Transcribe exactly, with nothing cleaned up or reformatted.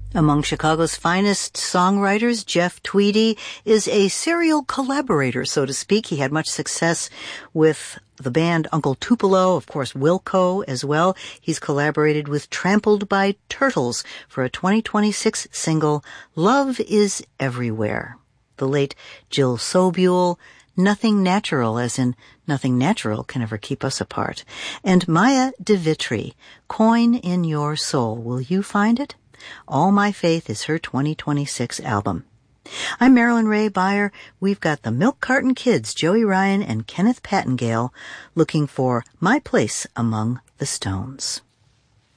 Among Chicago's finest songwriters, Jeff Tweedy is a serial collaborator, so to speak. He had much success with the band Uncle Tupelo, of course Wilco as well. He's collaborated with Trampled by Turtles for a twenty twenty-six single, Love is Everywhere. The late Jill Sobule, Nothing Natural, as in nothing natural can ever keep us apart. And Maya DeVitri, Coin in Your Soul. Will you find it? All My Faith is her twenty twenty-six album. I'm Marilyn Ray Beyer. We've got the Milk Carton Kids, Joey Ryan and Kenneth Pattengale, looking for My Place Among the Stones.